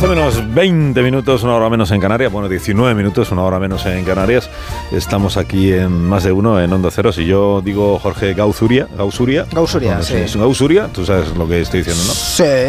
12 menos 20 minutos, una hora menos en Canarias. Bueno, 19 minutos, una hora menos en Canarias. Estamos aquí en Más de Uno, en Onda Cero. Si yo digo Jorge Gausuria, Gausuria, sí. Gausuria, tú sabes lo que estoy diciendo, ¿no? Sí.